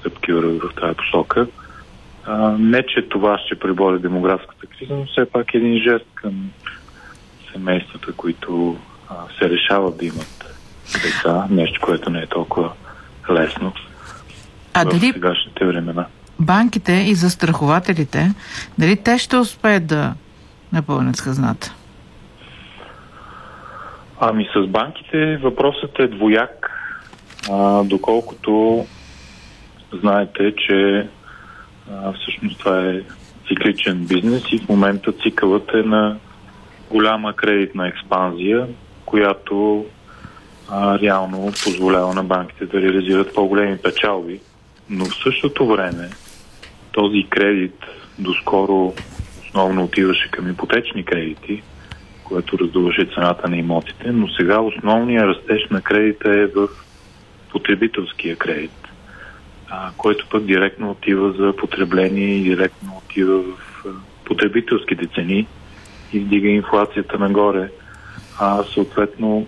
стъпки в тази посока. Не, че това ще пребори демографската криза, но все пак един жест към семействата, които се решават да имат деца, нещо, което не е толкова лесно в сегашните времена. Банките и застрахователите, дали те ще успеят да напълнят с хазната? Ами с банките въпросът е двояк, доколкото знаете, че всъщност това е цикличен бизнес и в момента цикълът е на голяма кредитна експанзия, която реално позволява на банките да реализират по-големи печалби. Но в същото време този кредит доскоро основно отиваше към ипотечни кредити, което раздуваше цената на имотите, но сега основният растеж на кредита е в потребителския кредит, който пък директно отива за потребление и директно отива в потребителските цени и вдига инфлацията нагоре. Съответно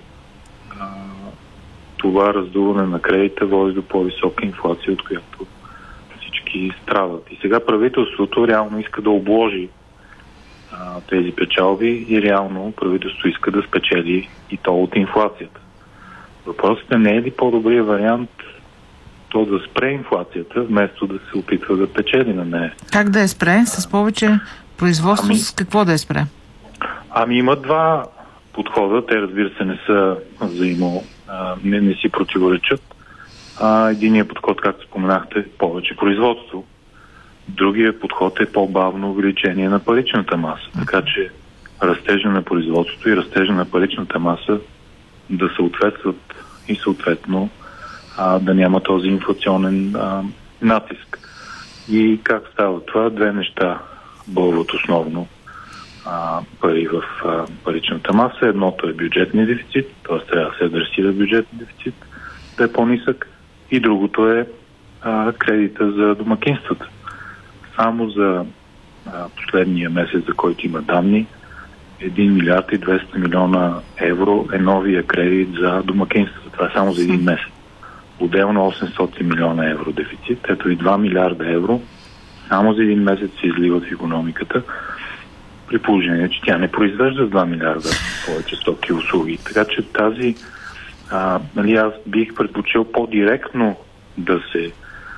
това раздуване на кредита води до по-висока инфлация, от която всички страдат. И сега правителството реално иска да обложи тези печалби и реално правителството иска да спечели и то от инфлацията. Въпросът е, не е ли по-добрият вариант то да спре инфлацията, вместо да се опитва да печели на нея? Как да я спре? С повече производство? С какво да я спре? Има два подхода. Те, разбира се, не са не си противоречат. Единият подход, както споменахте, повече производство. Другият подход е по-бавно увеличение на паричната маса. Така че растежа на производството и растежа на паричната маса да съответстват и съответно да няма този инфлационен натиск. И как става това? Две неща бълват основно пари в паричната маса. Едното е бюджетния дефицит, т.е. трябва да се адресира бюджетния дефицит, да е по-нисък. И другото е кредита за домакинствата. Само за последния месец, за който има данни, 1 милиард и 200 милиона евро е новия кредит за домакинствата. Това е само за един месец. Отделно 800 милиона евро дефицит. Ето и 2 милиарда евро само за един месец се изливат в икономиката, при положение, че тя не произвежда 2 милиарда повече стоки и услуги. Така че тази аз бих предпочел по-директно да се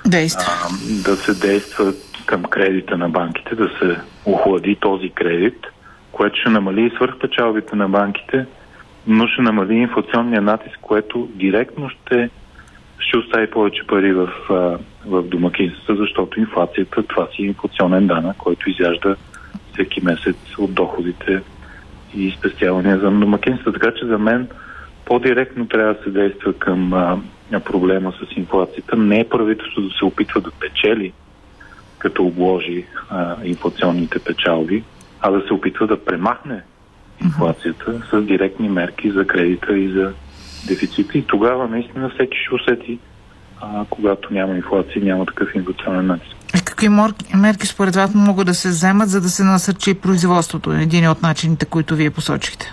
действа към кредита на банките, да се охлади този кредит, което ще намали и свръхпечалбите на банките, но ще намали инфлационния натиск, което директно ще остави повече пари в домакинствата, защото инфлацията, това си инфлационен данък, който изяжда всеки месец от доходите и спестявания за домакинствата. Така че за мен по-директно трябва да се действа към проблема с инфлацията. Не е правителството да се опитва да печели, като обложи инфлационните печалби, а да се опитва да премахне инфлацията с директни мерки за кредита и за дефицита. И тогава наистина всеки ще усети, когато няма инфлация, няма такъв инфлационен натиск. Какви мерки според вас могат да се вземат, за да се насърчи производството? Един от начините, които вие посочихте.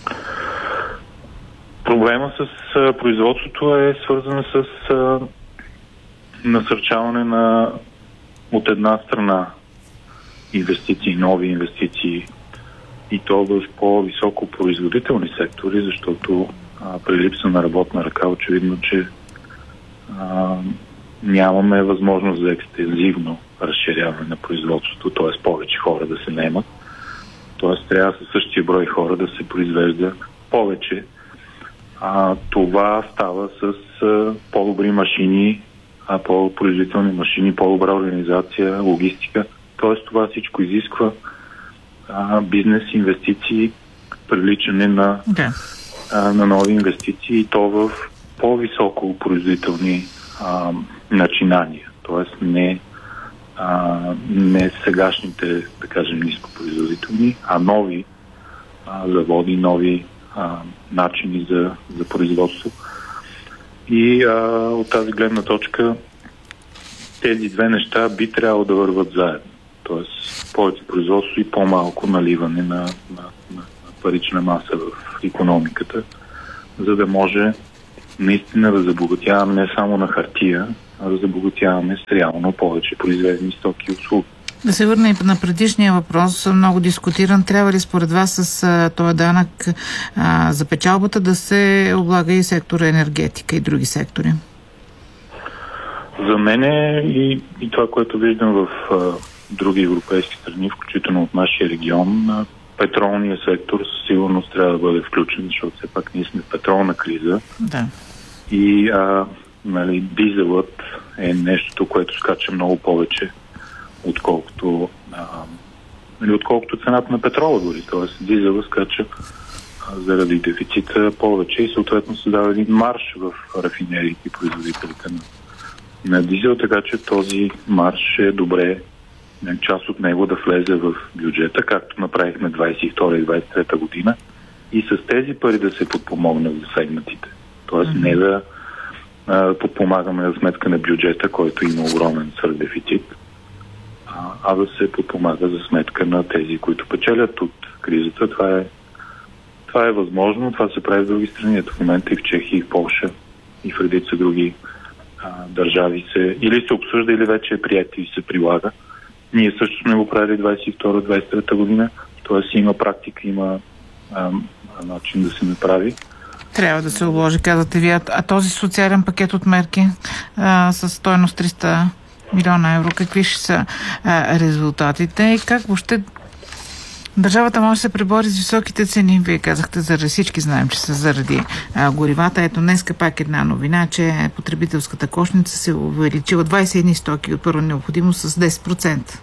Проблема с производството е свързан с насърчаване на от една страна инвестиции, нови инвестиции и то в по-високо производителни сектори, защото при липса на работна ръка очевидно, че нямаме възможност за екстензивно разширяване на производството, т.е. повече хора да се наемат. Т.е. трябва със същия брой хора да се произвежда повече. Това става с по-добри машини, по-производителни машини, по-добра организация, логистика. Т.е. това всичко изисква бизнес, инвестиции, привличане на нови инвестиции и то в по-високо производителни начинания. Т.е. не сегашните, да кажем, нископроизводителни, а нови заводи, нови начини за производство. И от тази гледна точка тези две неща би трябвало да върват заедно. Тоест повече производство и по-малко наливане на парична маса в икономиката, за да може наистина да забогатяваме не само на хартия, забогатяваме с реално повече произведени стоки и услуги. Да се върна и на предишния въпрос, много дискутиран. Трябва ли според вас с този данък за печалбата да се облага и сектора енергетика и други сектори? За мен и това, което виждам в други европейски страни, включително от нашия регион, петролния сектор със сигурност трябва да бъде включен, защото все пак ние сме в петролна криза. Да. И дизелът е нещо, което скача много повече, отколкото цената на петрола дори. Тоест дизелът скача заради дефицита повече и съответно се дава един марш в рафинериите и производителите на дизел, така че този марш е добре част от него да влезе в бюджета, както направихме 22 и 23 година и с тези пари да се подпомогнат засегнатите. Тоест не да подпомагаме за сметка на бюджета, който има огромен свръхдефицит, а да се подпомага за сметка на тези, които печелят от кризата. Това е възможно, това се прави в други страни. В момента и в Чехия, и в Полша, и в редица други държави или се обсъжда, или вече е прието и се прилага. Ние също сме го правили 22-23 година, т.е. има практика, има начин да се направи. Трябва да се обложи, казвате вие. А този социален пакет от мерки с стойност 300 милиона евро, какви ще са резултатите и как въобще държавата може да се пребори с високите цени? Вие казахте, заради всички знаем, че са заради горивата. Ето днеска пак една новина, че потребителската кошница се увеличила 21 стоки от първа необходимост с 10%.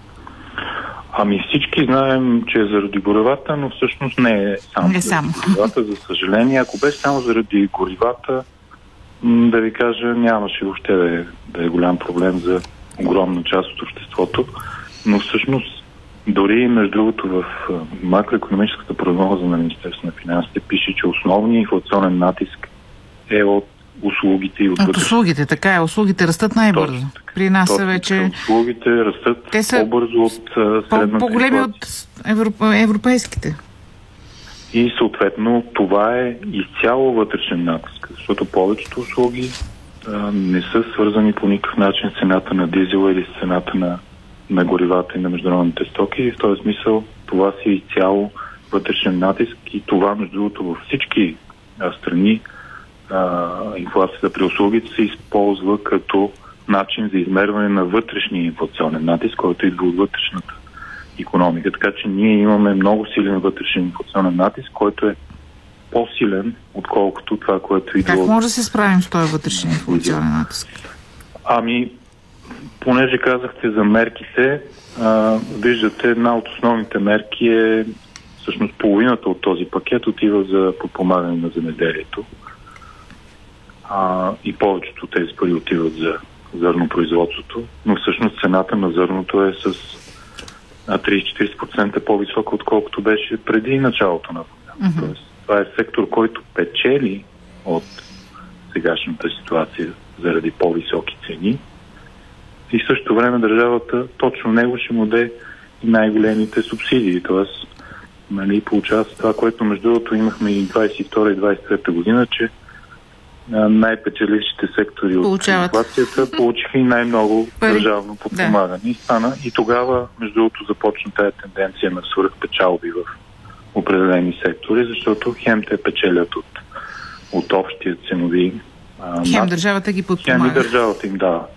Всички знаем, че е заради горивата, но всъщност не е само заради горивата, за съжаление. Ако беше само заради горивата, да ви кажа, нямаше въобще да е голям проблем за огромна част от обществото, но всъщност дори, между другото, в макроекономическата прогноза на Министерството на финансите пише, че основният инфлационен натиск е от услугите и от услугите, така е. Услугите растат най-бързо. При нас са вече... Услугите растат по-бързо от средната по-големи от европейските. И съответно това е изцяло вътрешен натиск, защото повечето услуги не са свързани по никакъв начин с цената на дизела или с цената на горивата и на международните стоки. И в този смисъл това си е изцяло вътрешен натиск и това, между другото, във всички страни инфлацията при услугите се използва като начин за измерване на вътрешния инфлационен натиск, който идва от вътрешната икономика. Така че ние имаме много силен вътрешен инфлационен натиск, който е по-силен, отколкото това, което идва. Как може да се справим с този вътрешен инфлационен натиск? Понеже казахте за мерките, виждате, една от основните мерки е всъщност половината от този пакет отива за подпомагане на земеделието. И повечето тези пари отиват за зърнопроизводството, но всъщност цената на зърното е с 30-40% по-висока, отколкото беше преди началото на войната. Тоест, това е сектор, който печели от сегашната ситуация заради по-високи цени. И в същото време държавата точно него ще му даде и най-големите субсидии. Тоест, получава се това, което между другото имахме и 22 и 23 година, че най-печелившите сектори от инфлацията получиха и най-много държавно подпомагане. И тогава, между другото, започна тази тенденция на свръхпечалби в определени сектори, защото хем те печелят от общия ценови хем държавата ги подпомага. Хем и държавата им дава.